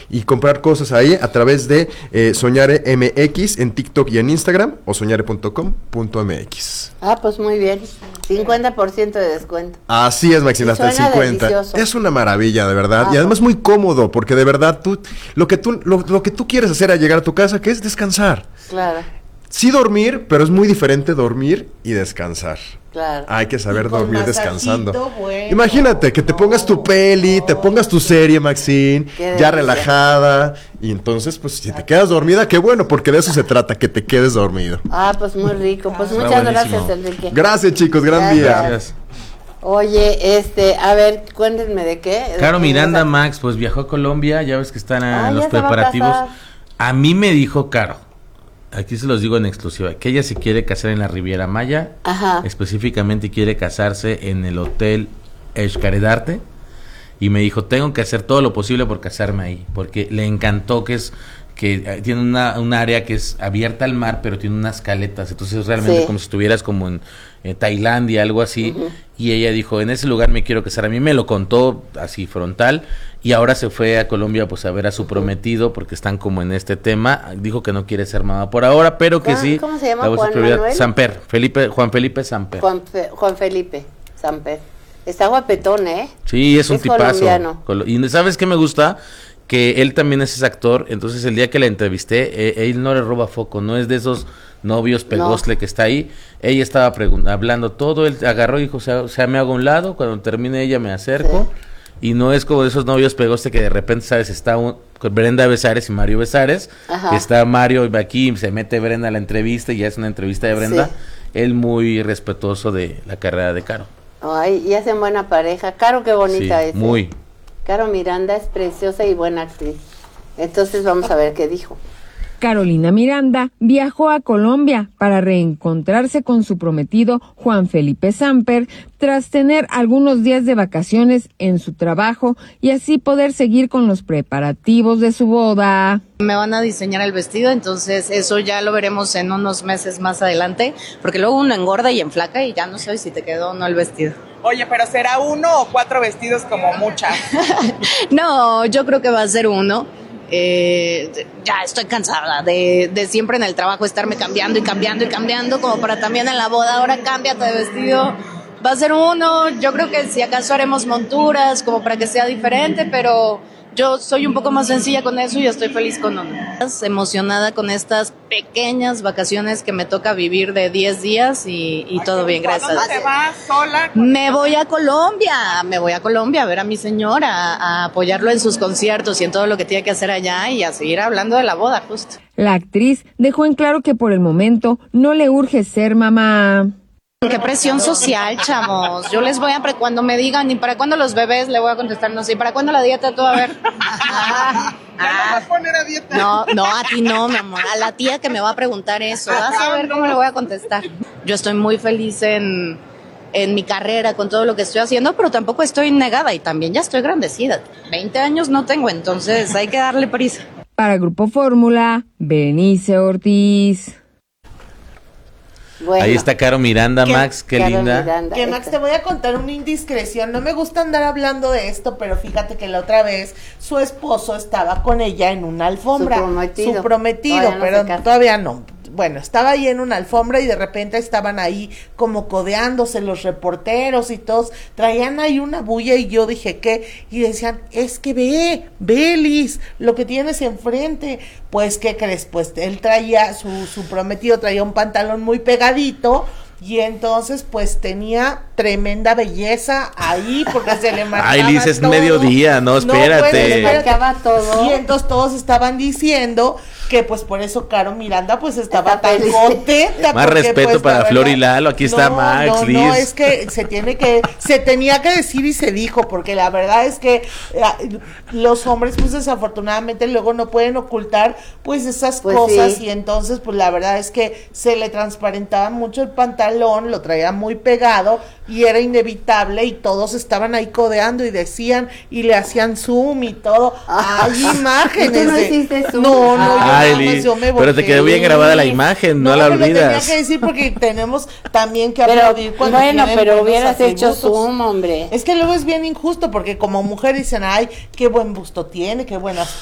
y comprar cosas ahí a través de Soñare MX en TikTok y en Instagram o soñare.com.mx. Pues muy bien, 50% de descuento. Así es, Maxine, hasta el 50. Delicioso. Es una maravilla, de verdad, y además muy cómodo, porque de verdad lo que tú quieres hacer al llegar a tu casa, que es descansar. Claro. Sí dormir, pero es muy diferente dormir y descansar. Claro. Hay que saber dormir descansando. Bueno. Imagínate que te pongas tu peli, te pongas tu serie, Maxine, ya relajada, y entonces, pues, si te quedas dormida, qué bueno, porque de eso se trata, que te quedes dormido. Pues muy rico. Pues muchas gracias, Enrique. Gracias, chicos, gran día. Gracias. Oye, a ver, cuéntenme de qué. Caro Miranda, Max, pues viajó a Colombia, ya ves que están en los preparativos. A mí me dijo Caro, aquí se los digo en exclusiva, que ella se quiere casar en la Riviera Maya. Ajá. Específicamente quiere casarse en el Hotel Xcaretarte, y me dijo, tengo que hacer todo lo posible por casarme ahí, porque le encantó que tiene un área que es abierta al mar, pero tiene unas caletas, entonces es realmente como si estuvieras como en Tailandia, algo así. Y ella dijo, en ese lugar me quiero casar. A mí me lo contó así frontal, y ahora se fue a Colombia pues a ver a su prometido, porque están como en este tema. Dijo que no quiere ser mamá por ahora, pero que sí. ¿Cómo se llama? Juan Felipe Samper. Juan Felipe Samper. Está guapetón, Sí, es un tipazo. Colombiano. Y ¿sabes qué me gusta? Que él también es ese actor, entonces el día que la entrevisté, él no le roba foco, no es de esos novios pegostle que está ahí. Ella estaba hablando todo, él agarró y dijo, o sea, me hago a un lado, cuando termine ella me acerco, y no es como de esos novios pegostle que de repente, sabes, está Brenda Besares y Mario Besares, está Mario aquí, se mete Brenda a la entrevista y ya es una entrevista de Brenda, él muy respetuoso de la carrera de Caro. Y hacen buena pareja. Caro, qué bonita es. Muy. Caro Miranda es preciosa y buena actriz. Entonces vamos a ver qué dijo. Carolina Miranda viajó a Colombia para reencontrarse con su prometido Juan Felipe Samper tras tener algunos días de vacaciones en su trabajo y así poder seguir con los preparativos de su boda. Me van a diseñar el vestido, entonces eso ya lo veremos en unos meses más adelante, porque luego uno engorda y enflaca y ya no sabes si te quedó o no el vestido. Oye, ¿pero será 1 o 4 vestidos como muchas? No, yo creo que va a ser 1. Ya estoy cansada de siempre en el trabajo estarme cambiando y cambiando y cambiando, como para también en la boda, ahora cámbiate de vestido. Va a ser 1, yo creo que si acaso haremos monturas, como para que sea diferente, pero yo soy un poco más sencilla con eso y estoy feliz con 1. Emocionada con estas pequeñas vacaciones que me toca vivir de 10 días y todo bien, gracias. ¿Dónde te vas sola? Me voy a Colombia a ver a mi señora, a apoyarlo en sus conciertos y en todo lo que tiene que hacer allá y a seguir hablando de la boda, justo. La actriz dejó en claro que por el momento no le urge ser mamá. Qué presión social, chamos. Yo les voy a cuando me digan, ¿y para cuándo los bebés? Le voy a contestar, no sé, ¿y para cuándo la dieta? Tú, a ver. ¿Ya no vas a poner a dieta? No, a ti no, mi amor. A la tía que me va a preguntar eso. Vas a ver cómo le voy a contestar. Yo estoy muy feliz en mi carrera, con todo lo que estoy haciendo, pero tampoco estoy negada y también ya estoy grandecida. 20 años no tengo, entonces hay que darle prisa. Para Grupo Fórmula, Berenice Ortiz. Bueno, ahí está Caro Miranda, Max, qué linda. Miranda, que Max, te voy a contar una indiscreción. No me gusta andar hablando de esto, pero fíjate que la otra vez su esposo estaba con ella en una alfombra. Su prometido, pero todavía no. Bueno, estaba ahí en una alfombra y de repente estaban ahí como codeándose los reporteros y todos, traían ahí una bulla y yo dije, ¿qué? Y decían, es que ve Liz, lo que tienes enfrente. Pues, ¿qué crees? Pues él traía, su prometido traía un pantalón muy pegadito y entonces pues tenía tremenda belleza ahí porque se le marcaba. Ay, Liz, es todo. Mediodía, no, espérate. No, pues, se marcaba todo. Y entonces todos estaban diciendo que pues por eso Caro Miranda pues estaba tan contenta. Más porque, respeto pues, para Flor y Lalo, aquí está Max, Liz. No, es que se tenía que decir y se dijo, porque la verdad es que los hombres pues desafortunadamente luego no pueden ocultar pues esas cosas sí. Y entonces pues la verdad es que se le transparentaba mucho el pantalón, lo traía muy pegado y era inevitable y todos estaban ahí codeando y decían y le hacían zoom y todo. Hay imágenes. ¿Y tú no hiciste zoom? No, Ay, Liz, pero te quedó bien grabada la imagen, no la olvidas. Lo tenía que decir porque tenemos también que aplaudir cuando pero hubieras hecho zoom, hombre. Es que luego es bien injusto porque como mujer dicen, ay, qué buen busto tiene, qué buenas